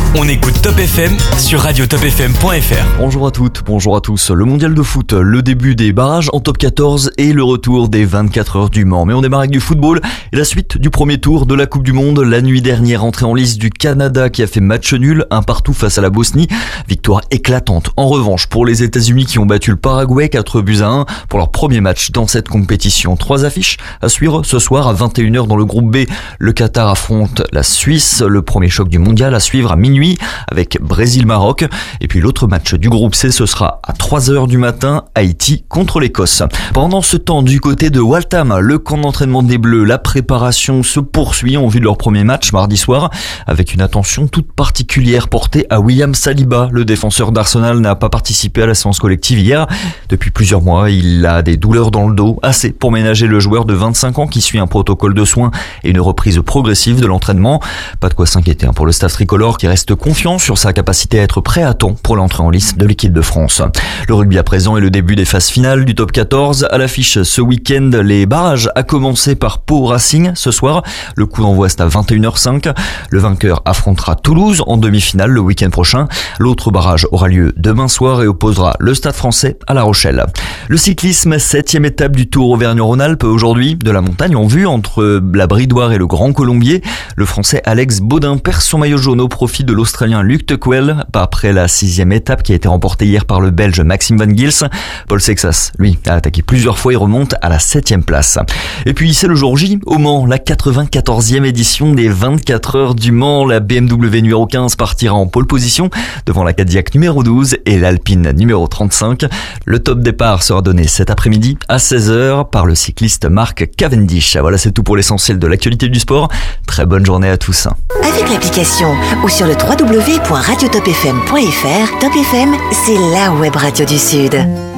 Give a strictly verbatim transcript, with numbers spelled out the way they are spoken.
On écoute Top F M sur radio top f m point f r. Bonjour à toutes, bonjour à tous. Le mondial de foot, le début des barrages en top quatorze et le retour des vingt-quatre heures du Mans. Mais on démarre avec du football et la suite du premier tour de la Coupe du Monde. La nuit dernière, entrée en lice du Canada qui a fait match nul, un partout face à la Bosnie. Victoire éclatante en revanche pour les États-Unis qui ont battu le Paraguay quatre buts à un pour leur premier match dans cette compétition. Trois affiches à suivre ce soir à vingt et une heures dans le groupe B. Le Qatar affronte la Suisse, le premier choc du mondial à suivre à minuit avec Brésil-Maroc. Et puis l'autre match du groupe C, ce sera à trois heures du matin, Haïti contre l'Écosse. Pendant ce temps, du côté de Waltham, le camp d'entraînement des Bleus, la préparation se poursuit en vue de leur premier match mardi soir, avec une attention toute particulière portée à William Saliba. Le défenseur d'Arsenal n'a pas participé à la séance collective hier. Depuis plusieurs mois, il a des douleurs dans le dos, assez pour ménager le joueur de vingt-cinq ans qui suit un protocole de soins et une reprise progressive de l'entraînement. Pas de quoi s'inquiéter pour le staff tricolore qui reste confiant sur sa capacité à être prêt à temps pour l'entrée en lice de l'équipe de France. Le rugby à présent est le début des phases finales du top quatorze. À l'affiche ce week-end, les barrages à commencer par Pau Racing ce soir. Le coup d'envoi est à vingt et une heures cinq. Le vainqueur affrontera Toulouse en demi-finale le week-end prochain. L'autre barrage aura lieu demain soir et opposera le Stade Français à La Rochelle. Le cyclisme, septième étape du Tour Auvergne-Rhône-Alpes aujourd'hui. De la montagne en vue entre la Bridoire et le Grand Colombier. Le Français Alex Baudin perd son maillot jaune au profit de l'Australien Luc Tuckwell, après la sixième étape qui a été remportée hier par le Belge Maxime Van Gils. Paul Sexas, lui, a attaqué plusieurs fois et remonte à la septième place. Et puis c'est le jour J au Mans, la quatre-vingt-quatorzième édition des vingt-quatre heures du Mans. La B M W numéro quinze partira en pole position devant la Cadillac numéro douze et l'Alpine numéro trente-cinq. Le top départ sera donné cet après-midi à seize heures par le cycliste Mark Cavendish. Voilà, c'est tout pour l'essentiel de l'actualité du sport. Très bonne journée à tous. Avec l'application ou sur le w w w point radio top f m point f r, Top F M, c'est la web radio du Sud.